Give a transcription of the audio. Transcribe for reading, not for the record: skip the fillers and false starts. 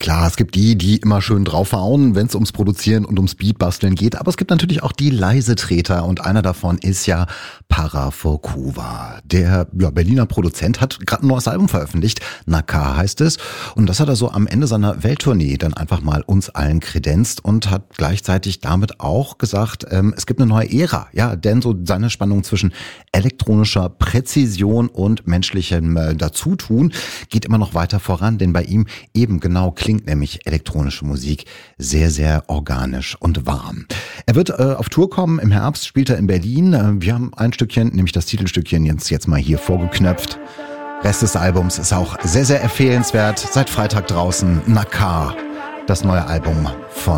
Klar, es gibt die immer schön draufhauen, wenn es ums Produzieren und ums Beatbasteln geht. Aber es gibt natürlich auch die Leisetreter und einer davon ist ja Para Forkuva. Der Berliner Produzent hat gerade ein neues Album veröffentlicht. Naka heißt es. Und das hat er so am Ende seiner Welttournee dann einfach mal uns allen kredenzt und hat gleichzeitig damit auch gesagt, es gibt eine neue Ära. Ja, denn so seine Spannung zwischen elektronischer Präzision und menschlichem Dazutun geht immer noch weiter voran, denn bei ihm eben genau klingt nämlich elektronische Musik sehr, sehr organisch und warm. Er wird auf Tour kommen, im Herbst spielt er in Berlin. Wir haben ein Stückchen, nämlich das Titelstückchen jetzt mal hier vorgeknöpft. Rest des Albums ist auch sehr, sehr empfehlenswert. Seit Freitag draußen, Naka, das neue Album von